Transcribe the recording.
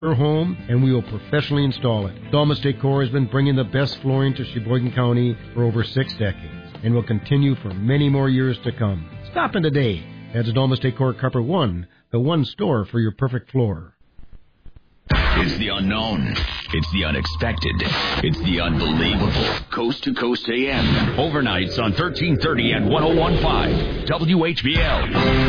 your home, and we will professionally install it. Domus Decor has been bringing the best flooring to Sheboygan County for over 6 decades and will continue for many more years to come. Stop in today. That's Domus Decor Carpet 1, the one store for your perfect floor. It's the unknown. It's the unexpected. It's the unbelievable. Coast to Coast AM. Overnights on 1330 and 101.5 WHBL.